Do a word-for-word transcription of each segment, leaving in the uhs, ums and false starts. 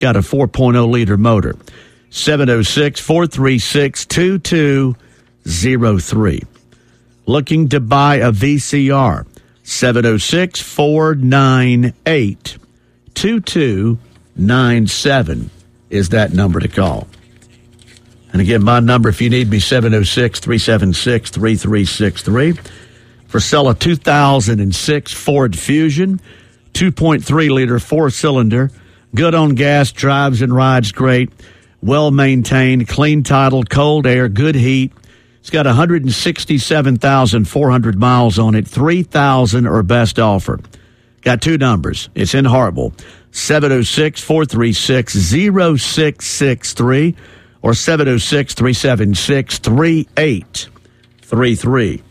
got a four point oh liter motor. seven oh six, four three six, two two oh three. Looking to buy a V C R, seven oh six, four nine eight, two two nine seven is that number to call. And again, my number, if you need me, seven oh six, three seven six, three three six three. For sale, a two thousand six Ford Fusion, two point three liter four-cylinder, good on gas, drives and rides great, well-maintained, clean title, cold air, good heat. It's got one hundred sixty-seven thousand four hundred miles on it, three thousand or best offer. Got two numbers. It's in Hartwell, seven oh six, four three six, oh six six three or seven oh six, three seven six, three eight three three.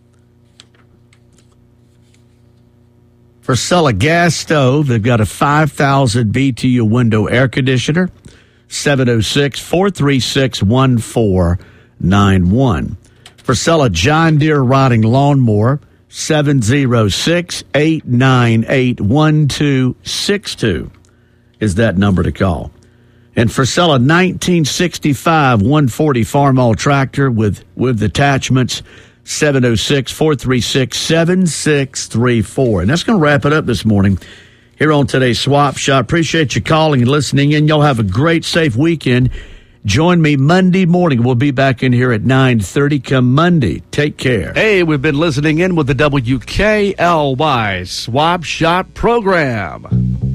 For sell a gas stove, they've got a five thousand B T U window air conditioner, seven oh six, four three six, one four nine one. For sell a John Deere riding lawnmower, seven oh six, eight nine eight, one two six two is that number to call. And for sell a nineteen sixty-five one forty Farmall tractor with, with attachments, seven oh six, four three six, seven six three four. And that's going to wrap it up this morning here on today's Swap Shop. Appreciate you calling and listening in. Y'all have a great, safe weekend. Join me Monday morning. We'll be back in here at nine thirty come Monday. Take care. Hey, we've been listening in with the W K L Y Swap Shop program.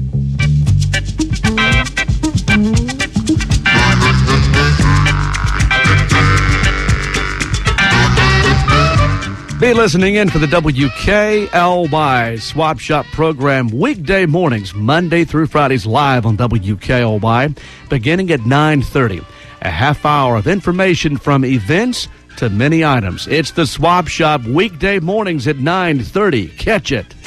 Be listening in for the W K L Y Swap Shop program weekday mornings, Monday through Fridays, live on W K L Y, beginning at nine thirty. A half hour of information from events to many items. It's the Swap Shop weekday mornings at nine thirty. Catch it.